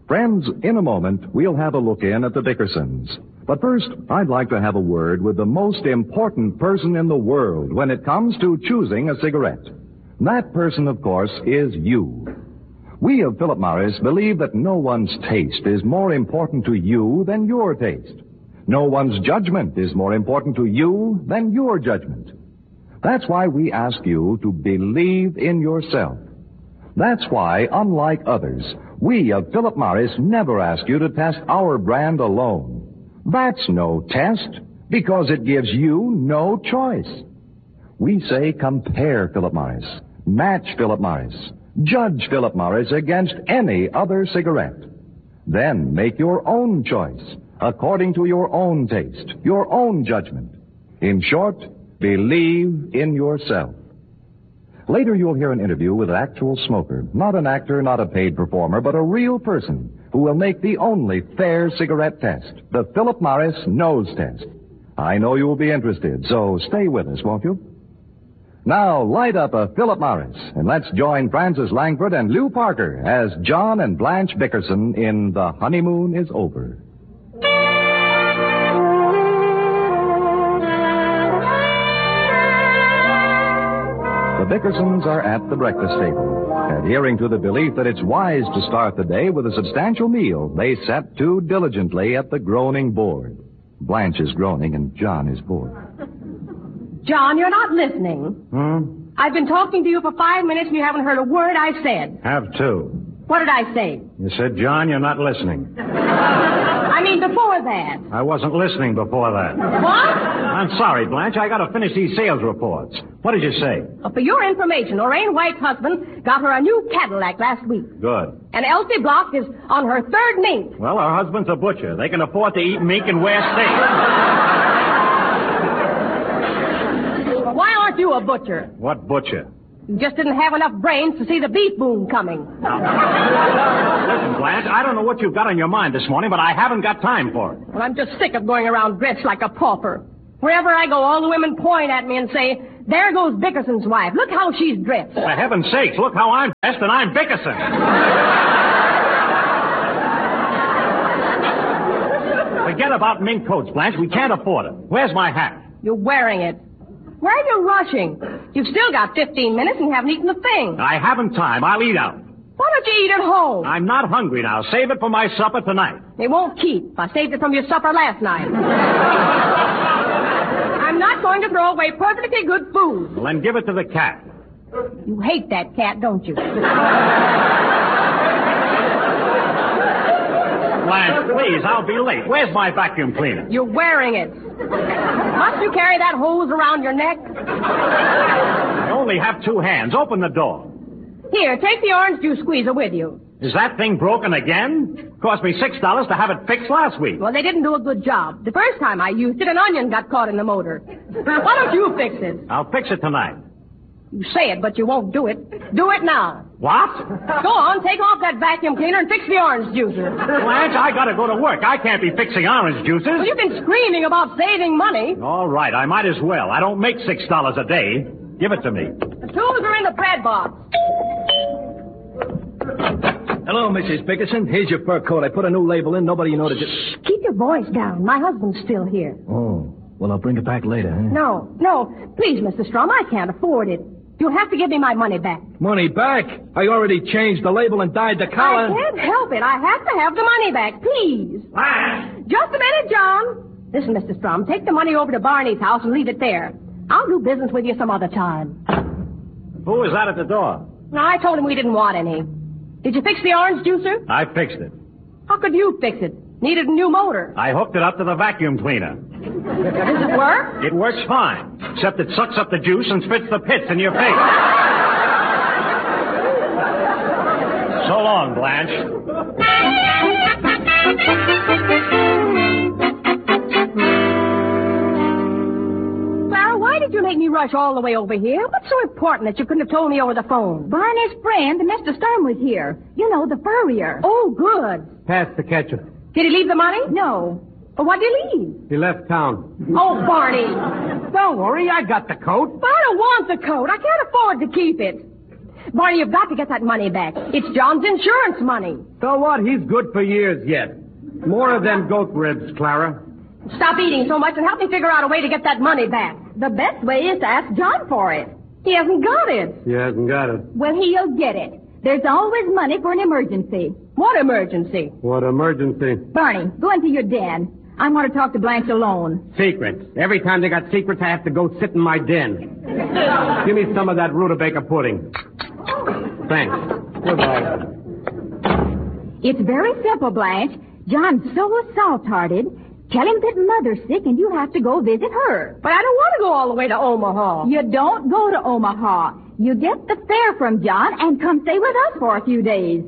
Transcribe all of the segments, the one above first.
Friends, in a moment, we'll have a look in at the Dickersons. But first, I'd like to have a word with the most important person in the world when it comes to choosing a cigarette. That person, of course, is you. We of Philip Morris believe that no one's taste is more important to you than your taste. No one's judgment is more important to you than your judgment. That's why we ask you to believe in yourself. That's why, unlike others, we of Philip Morris never ask you to test our brand alone. That's no test, because it gives you no choice. We say compare Philip Morris, match Philip Morris, judge Philip Morris against any other cigarette. Then make your own choice, according to your own taste, your own judgment. In short, believe in yourself. Later you'll hear an interview with an actual smoker, not an actor, not a paid performer, but a real person who will make the only fair cigarette test, the Philip Morris nose test. I know you'll be interested, so stay with us, won't you? Now, light up a Philip Morris, and let's join Frances Langford and Lou Parker as John and Blanche Bickerson in The Honeymoon is Over. The Bickersons are at the breakfast table. Adhering to the belief that it's wise to start the day with a substantial meal, they set to diligently at the groaning board. Blanche is groaning and John is bored. John, you're not listening. I've been talking to you for 5 minutes and you haven't heard a word I've said. Have to. What did I say? You said, John, you're not listening. I mean, before that. I wasn't listening before that. What? I'm sorry, Blanche. I got to finish these sales reports. What did you say? Well, for your information, Lorraine White's husband got her a new Cadillac last week. Good. And Elsie Block is on her third mink. Well, her husband's a butcher. They can afford to eat mink and wear steak. Well, why aren't you a butcher? What butcher? You just didn't have enough brains to see the beef boom coming. Listen, Blanche, I don't know what you've got on your mind this morning, but I haven't got time for it. Well, I'm just sick of going around dressed like a pauper. Wherever I go, all the women point at me and say, there goes Bickerson's wife. Look how she's dressed. For heaven's sakes, look how I'm dressed, and I'm Bickerson. Forget about mink coats, Blanche. We can't afford it. Where's my hat? You're wearing it. Where are you rushing? You've still got 15 minutes and haven't eaten a thing. I haven't time. I'll eat out. Why don't you eat at home? I'm not hungry now. Save it for my supper tonight. It won't keep. I saved it from your supper last night. I'm not going to throw away perfectly good food. Well, then give it to the cat. You hate that cat, don't you? Blanche, please, I'll be late. Where's my vacuum cleaner? You're wearing it. Must you carry that hose around your neck? I only have 2 hands. Open the door. Here, take the orange juice squeezer with you. Is that thing broken again? Cost me $6 to have it fixed last week. Well, they didn't do a good job. The first time I used it, an onion got caught in the motor. Why don't you fix it? I'll fix it tonight. You say it, but you won't do it. Do it now. What? Go on, take off that vacuum cleaner and fix the orange juicer. Blanche, I gotta go to work. I can't be fixing orange juices. Well, you've been screaming about saving money. All right, I might as well. I don't make $6 a day. Give it to me. The tools are in the bread box. Hello, Mrs. Bickerson. Here's your fur coat. I put a new label in. Nobody noticed it. Shh, keep your voice down. My husband's still here. Oh, well, I'll bring it back later, huh? No. Please, Mr. Strom, I can't afford it. You'll have to give me my money back. Money back? I already changed the label and dyed the collar. I can't help it. I have to have the money back, please. Just a minute, John. Listen, Mr. Strom, take the money over to Barney's house and leave it there. I'll do business with you some other time. Who is that at the door? No, I told him we didn't want any. Did you fix the orange juicer? I fixed it. How could you fix it? Needed a new motor. I hooked it up to the vacuum cleaner. Does it work? It works fine, except it sucks up the juice and spits the pits in your face. So long, Blanche. Clara, why did you make me rush all the way over here? What's so important that you couldn't have told me over the phone? Barney's friend, Mr. Stern, was here. You know, the furrier. Oh, good. Pass the ketchup. Did he leave the money? No. Well, what did he leave? He left town. Oh, Barney. Don't worry, I got the coat. But I don't want the coat. I can't afford to keep it. Barney, you've got to get that money back. It's John's insurance money. So what? He's good for years yet. More of them goat ribs, Clara. Stop eating so much and help me figure out a way to get that money back. The best way is to ask John for it. He hasn't got it. He hasn't got it. Well, he'll get it. There's always money for an emergency. What emergency? What emergency? Barney, go into your den. I want to talk to Blanche alone. Secrets. Every time they got secrets, I have to go sit in my den. Give me some of that rutabaga pudding. Thanks. Goodbye. It's very simple, Blanche. John's so soft-hearted. Tell him that Mother's sick and you have to go visit her. But I don't want to go all the way to Omaha. You don't go to Omaha. You get the fare from John and come stay with us for a few days.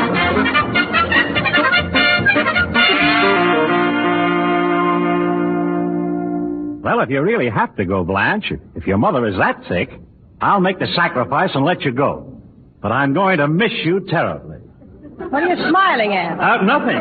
Well, if you really have to go, Blanche, if your mother is that sick, I'll make the sacrifice and let you go. But I'm going to miss you terribly. What are you smiling at? Nothing.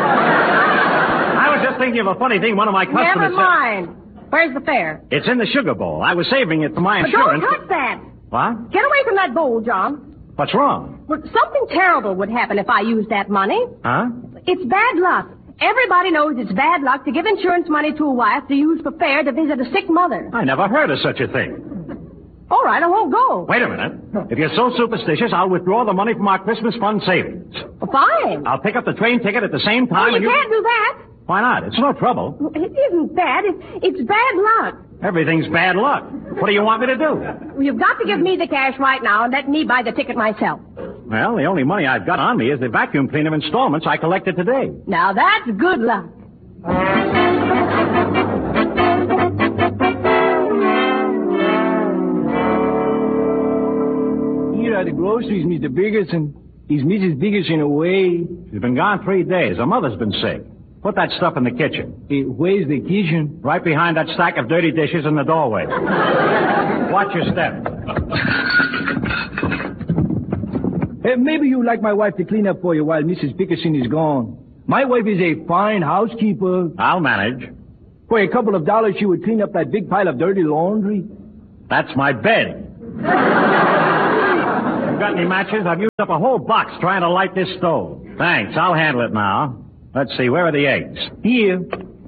I was just thinking of a funny thing one of my customers Never mind. Where's the fare? It's in the sugar bowl. I was saving it for my But insurance. don't touch that. What? Get away from that bowl, John. What's wrong? Well, something terrible would happen if I used that money. Huh? It's bad luck. Everybody knows it's bad luck to give insurance money to a wife to use for fare to visit a sick mother. I never heard of such a thing. All right, I won't go. Wait a minute. If you're so superstitious, I'll withdraw the money from our Christmas fund savings. Fine. I'll pick up the train ticket at the same time. Oh, you can't do that. Why not? It's no trouble. It isn't bad. It's bad luck. Everything's bad luck. What do you want me to do? You've got to give me the cash right now and let me buy the ticket myself. Well, the only money I've got on me is the vacuum cleaner installments I collected today. Now that's good luck. Here are the groceries, Mr. Biggerson. Is Mrs. Biggerson away? She's been gone 3 days. Her mother's been sick. Put that stuff in the kitchen. Where's the kitchen? Right behind that stack of dirty dishes in the doorway. Watch your step. Maybe you'd like my wife to clean up for you while Mrs. Bickerson is gone. My wife is a fine housekeeper. I'll manage. For a couple of dollars, she would clean up that big pile of dirty laundry. That's my bed. You got any matches? I've used up a whole box trying to light this stove. Thanks. I'll handle it now. Let's see. Where are the eggs? Here.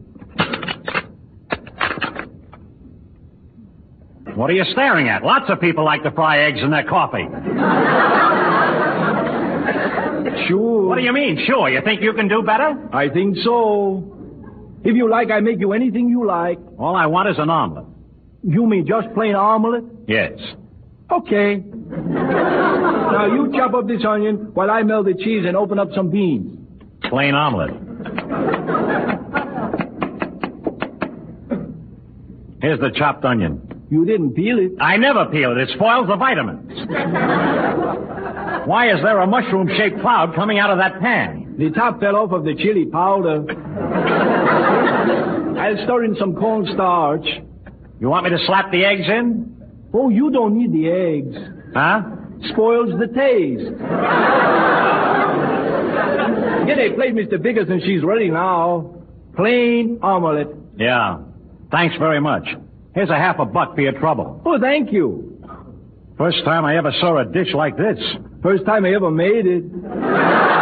What are you staring at? Lots of people like to fry eggs in their coffee. Sure. What do you mean, sure? You think you can do better? I think so. If you like, I make you anything you like. All I want is an omelet. You mean just plain omelet? Yes. Okay. Now you chop up this onion while I melt the cheese and open up some beans. Plain omelet. Here's the chopped onion. You didn't peel it. I never peel it. It spoils the vitamins. Why is there a mushroom-shaped cloud coming out of that pan? The top fell off of the chili powder. I'll stir in some cornstarch. You want me to slap the eggs in? Oh, you don't need the eggs. Huh? Spoils the taste. Get a plate, Mr. Bickerson. She's ready now. Plain omelet. Yeah. Thanks very much. Here's $50 for your trouble. Oh, thank you. First time I ever saw a dish like this. First time I ever made it.